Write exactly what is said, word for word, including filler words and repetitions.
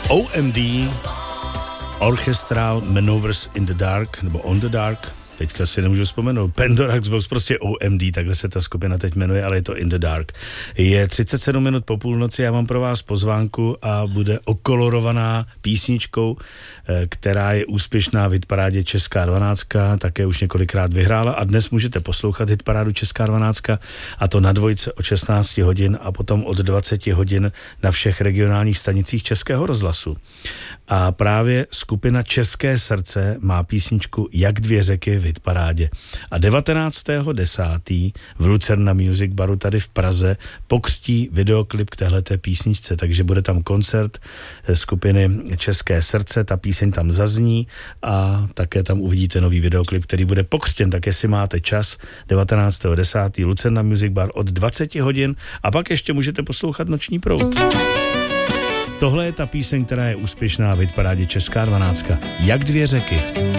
O M D, Orchestral Maneuvers in the Dark, nebo On the Dark, teďka si nemůžu vzpomenout, Pandorax Box, prostě O M D, takhle se ta skupina teď jmenuje, ale je to In the Dark. Je třicet sedm minut po půlnoci, já mám pro vás pozvánku a bude okolorovaná písničkou, která je úspěšná v hitparádě Česká dvanáctka, také už několikrát vyhrála a dnes můžete poslouchat hitparádu Česká dvanáctka a to na dvojce od šestnáct hodin a potom od dvacet hodin na všech regionálních stanicích Českého rozhlasu. A právě skupina České srdce má písničku Jak dvě řeky v hitparádě. A devatenáctého desátého v Lucerna Music Baru tady v Praze pokřtí videoklip k téhleté písničce, takže bude tam koncert skupiny České srdce, ta píseň tam zazní a také tam uvidíte nový videoklip, který bude pokřtěn, tak jestli máte čas, devatenáctého desátého Lucerna Music Bar od dvacet hodin a pak ještě můžete poslouchat Noční proud. Tohle je ta píseň, která je úspěšná v hitparádě Česká dvanáctka. Jak dvě řeky.